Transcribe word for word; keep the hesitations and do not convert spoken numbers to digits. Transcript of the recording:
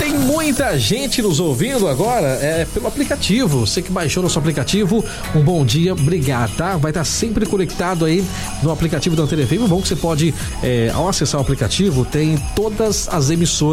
Tem muita gente nos ouvindo agora é, pelo aplicativo. Você que baixou nosso aplicativo, um bom dia, obrigado, tá? Vai estar sempre conectado aí no aplicativo da Antena F M. É bom que você pode, é, ao acessar o aplicativo, tem todas as emissoras